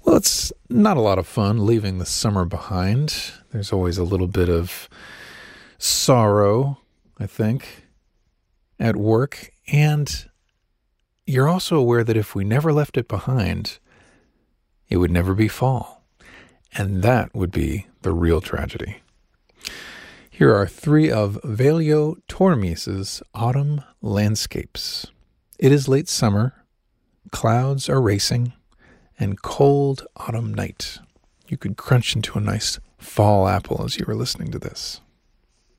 Well, it's not a lot of fun leaving the summer behind. There's always a little bit of sorrow, I think, at work. And you're also aware that if we never left it behind, it would never be fall. And that would be the real tragedy. Here are 3 of Velio Tormies's autumn landscapes. It is late summer, clouds are racing, and cold autumn night. You could crunch into a nice fall apple as you were listening to this.